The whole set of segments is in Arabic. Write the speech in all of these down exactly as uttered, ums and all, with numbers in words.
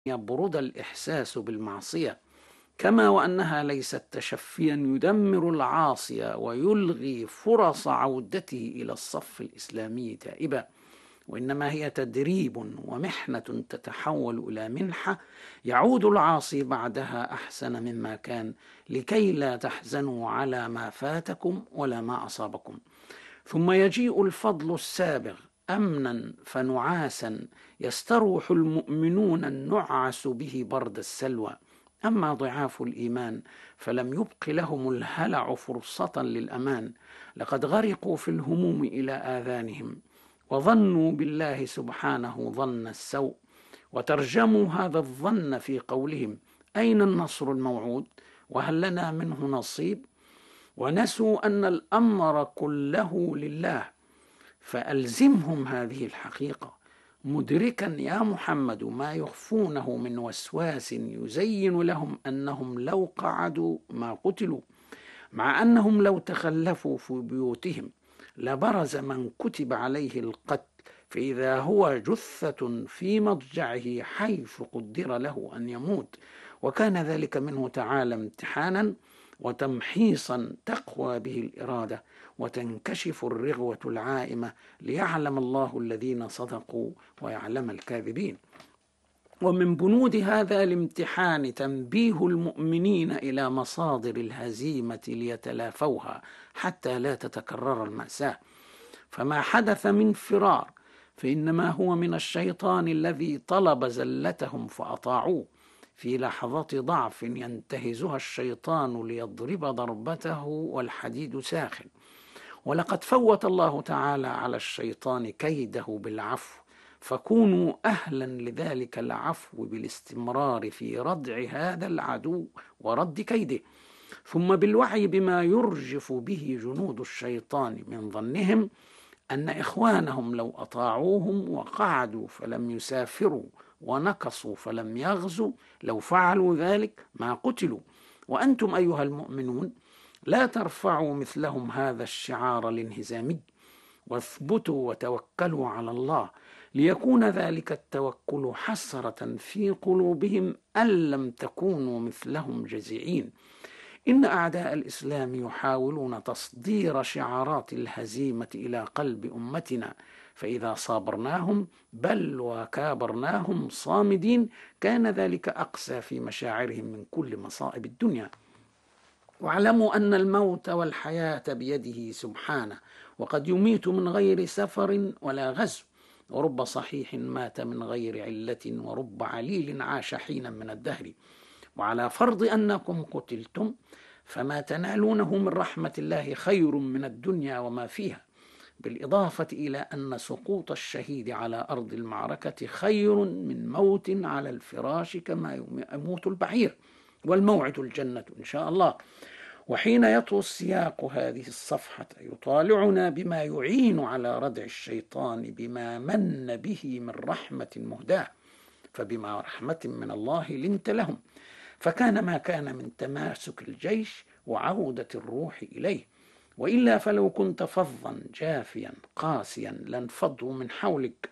يبرد الإحساس بالمعصية، كما وأنها ليست تشفيا يدمر العاصي ويلغي فرص عودته إلى الصف الإسلامي تائبا، وإنما هي تدريب ومحنة تتحول إلى منحة يعود العاصي بعدها أحسن مما كان، لكي لا تحزنوا على ما فاتكم ولا ما أصابكم. ثم يجيء الفضل السابغ أمنا فنعاسا يستروح المؤمنون النعس به برد السلوى. أما ضعاف الإيمان فلم يبق لهم الهلع فرصة للأمان، لقد غرقوا في الهموم إلى آذانهم، وظنوا بالله سبحانه ظن السوء، وترجموا هذا الظن في قولهم: أين النصر الموعود؟ وهل لنا منه نصيب؟ ونسوا أن الأمر كله لله. فألزمهم هذه الحقيقة، مدركا يا محمد ما يخفونه من وسواس يزين لهم أنهم لو قعدوا ما قتلوا، مع أنهم لو تخلفوا في بيوتهم لبرز من كتب عليه القتل، فإذا هو جثة في مضجعه حيث قدر له أن يموت. وكان ذلك منه تعالى امتحانا وتمحيصا تقوى به الإرادة وتنكشف الرغوة العائمة، ليعلم الله الذين صدقوا ويعلم الكاذبين. ومن بنود هذا الامتحان تنبيه المؤمنين إلى مصادر الهزيمة ليتلافوها حتى لا تتكرر المأساة. فما حدث من فرار فإنما هو من الشيطان الذي طلب زلتهم فأطاعوه في لحظة ضعف ينتهزها الشيطان ليضرب ضربته والحديد ساخن. ولقد فوت الله تعالى على الشيطان كيده بالعفو، فكونوا أهلا لذلك العفو بالاستمرار في ردع هذا العدو ورد كيده، ثم بالوعي بما يرجف به جنود الشيطان من ظنهم أن إخوانهم لو أطاعوهم وقعدوا فلم يسافروا ونكصوا فلم يغزوا لو فعلوا ذلك ما قتلوا. وأنتم أيها المؤمنون لا ترفعوا مثلهم هذا الشعار الانهزامي، واثبتوا وتوكلوا على الله، ليكون ذلك التوكل حسرة في قلوبهم أن لم تكونوا مثلهم جزعين. إن أعداء الإسلام يحاولون تصدير شعارات الهزيمة إلى قلب أمتنا، فإذا صابرناهم بل وكابرناهم صامدين كان ذلك أقسى في مشاعرهم من كل مصائب الدنيا. واعلموا أن الموت والحياة بيده سبحانه، وقد يميت من غير سفر ولا غزو، ورب صحيح مات من غير علة، ورب عليل عاش حينا من الدهر. وعلى فرض أنكم قتلتم فما تنالونه من رحمة الله خير من الدنيا وما فيها، بالإضافة إلى أن سقوط الشهيد على أرض المعركة خير من موت على الفراش كما يموت البعير، والموعد الجنة إن شاء الله. وحين يطوي السياق هذه الصفحة يطالعنا بما يعين على ردع الشيطان بما من به من رحمة مهداة، فبما رحمة من الله لنت لهم، فكان ما كان من تماسك الجيش وعودة الروح إليه، وإلا فلو كنت فظا جافيا قاسيا لانفضوا من حولك.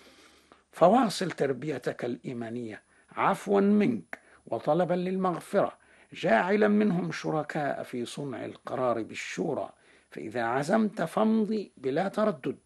فواصل تربيتك الإيمانية عفوا منك وطلبا للمغفرة، جاعلا منهم شركاء في صنع القرار بالشورى، فإذا عزمت فامضي بلا تردد.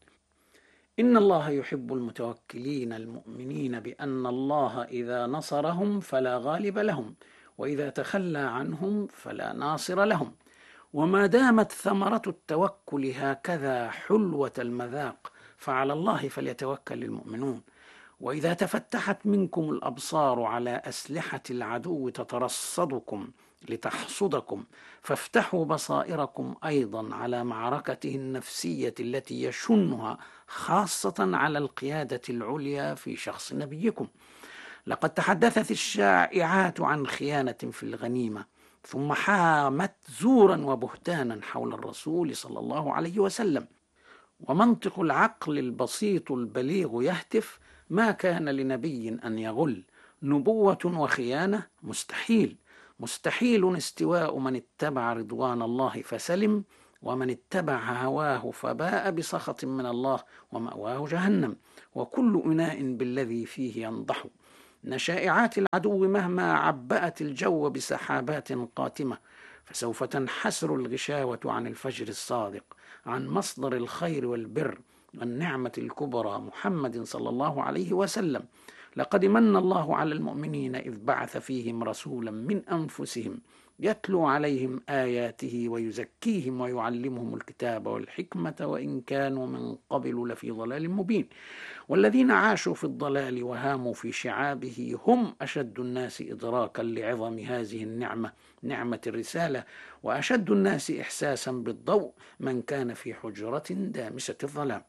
إن الله يحب المتوكلين المؤمنين بأن الله إذا نصرهم فلا غالب لهم، وإذا تخلى عنهم فلا ناصر لهم. وما دامت ثمرة التوكل هكذا حلوة المذاق فعلى الله فليتوكل المؤمنون. وإذا تفتحت منكم الأبصار على أسلحة العدو تترصدكم لتحصدكم، فافتحوا بصائركم أيضا على معركته النفسية التي يشنها، خاصة على القيادة العليا في شخص نبيكم. لقد تحدثت الشائعات عن خيانة في الغنيمة، ثم حامت زورا وبهتانا حول الرسول صلى الله عليه وسلم، ومنطق العقل البسيط البليغ يهتف: ما كان لنبي أن يغل، نبوة وخيانة مستحيل. مستحيل استواء من اتبع رضوان الله فسلم، ومن اتبع هواه فباء بسخط من الله ومأواه جهنم، وكل إناء بالذي فيه ينضح. إن شائعات العدو مهما عبأت الجو بسحابات قاتمة فسوف تنحسر الغشاوة عن الفجر الصادق، عن مصدر الخير والبر والنعمة الكبرى محمد صلى الله عليه وسلم. لقد من الله على المؤمنين إذ بعث فيهم رسولا من أنفسهم يتلو عليهم آياته ويزكيهم ويعلمهم الكتاب والحكمة وإن كانوا من قبل لفي ضلال مبين. والذين عاشوا في الضلال وهاموا في شعابه هم أشد الناس إدراكا لعظم هذه النعمة، نعمة الرسالة، وأشد الناس إحساسا بالضوء من كان في حجرة دامسة الظلام.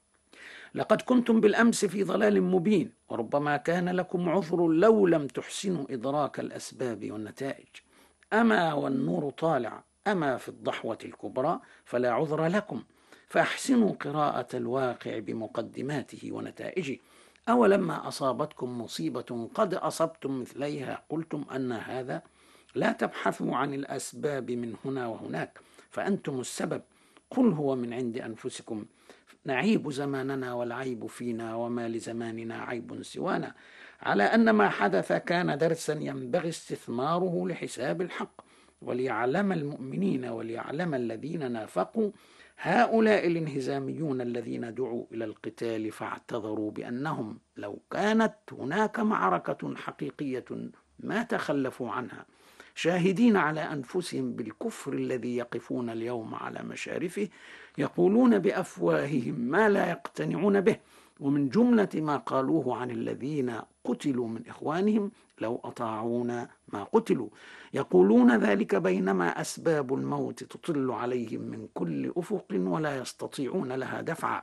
لقد كنتم بالأمس في ضلال مبين، وربما كان لكم عذر لو لم تحسنوا إدراك الأسباب والنتائج. أما والنور طالع، أما في الضحوة الكبرى فلا عذر لكم، فأحسنوا قراءة الواقع بمقدماته ونتائجه. أولما أصابتكم مصيبة قد أصبتم مثليها قلتم أن هذا؟ لا تبحثوا عن الأسباب من هنا وهناك فأنتم السبب، قل هو من عند أنفسكم. نعيب زماننا والعيب فينا وما لزماننا عيب سوانا، على أن ما حدث كان درسا ينبغي استثماره لحساب الحق، وليعلم المؤمنين وليعلم الذين نافقوا هؤلاء الانهزاميون الذين دعوا إلى القتال فاعتذروا بأنهم لو كانت هناك معركة حقيقية ما تخلفوا عنها، شاهدين على أنفسهم بالكفر الذي يقفون اليوم على مشارفه يقولون بأفواههم ما لا يقتنعون به. ومن جملة ما قالوه عن الذين قتلوا من إخوانهم لو أطاعونا ما قتلوا، يقولون ذلك بينما أسباب الموت تطل عليهم من كل أفق ولا يستطيعون لها دفعا.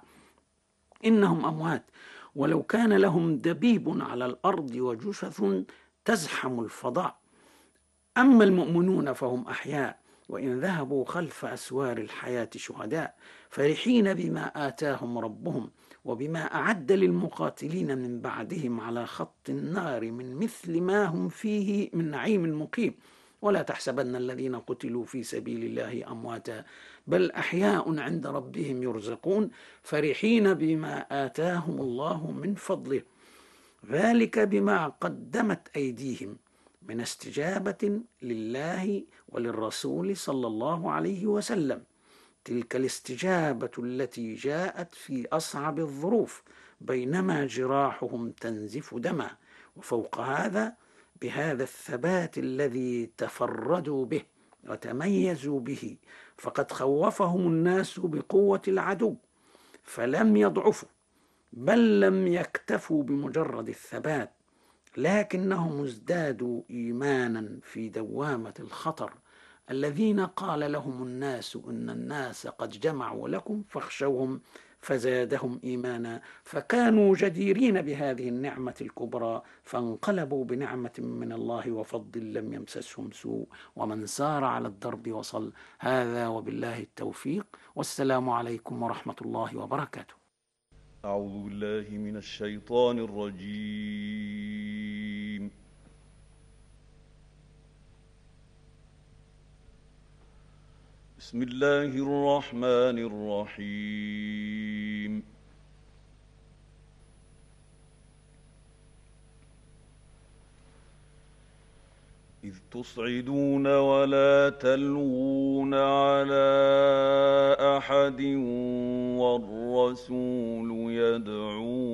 إنهم أموات ولو كان لهم دبيب على الأرض وجثث تزحم الفضاء. أما المؤمنون فهم أحياء وإن ذهبوا خلف أسوار الحياة شهداء، فرحين بما آتاهم ربهم وبما أعد للمقاتلين من بعدهم على خط النار من مثل ما هم فيه من نعيم مقيم. ولا تحسبن الذين قتلوا في سبيل الله أمواتا بل أحياء عند ربهم يرزقون فرحين بما آتاهم الله من فضله، ذلك بما قدمت أيديهم من استجابة لله وللرسول صلى الله عليه وسلم. تلك الاستجابة التي جاءت في أصعب الظروف بينما جراحهم تنزف دما، وفوق هذا بهذا الثبات الذي تفردوا به وتميزوا به فقد خوفهم الناس بقوة العدو فلم يضعفوا بل لم يكتفوا بمجرد الثبات، لكنهم ازدادوا إيمانا في دوامة الخطر. الذين قال لهم الناس إن الناس قد جمعوا لكم فاخشوهم فزادهم إيمانا، فكانوا جديرين بهذه النعمة الكبرى فانقلبوا بنعمة من الله وفضل لم يمسسهم سوء ومن سار على الدرب وصل. هذا وبالله التوفيق، والسلام عليكم ورحمة الله وبركاته. أعوذ بالله من الشيطان الرجيم. بسم الله الرحمن الرحيم. إذ تصعدون ولا تلوون على أحد والرسول يدعو